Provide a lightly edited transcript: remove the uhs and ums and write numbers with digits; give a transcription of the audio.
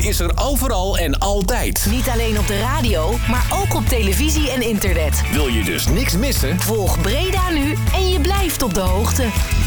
is er overal en altijd. Niet alleen op de radio, maar ook op televisie en internet. Wil je dus niks missen? Volg Breda nu en je blijft op de hoogte.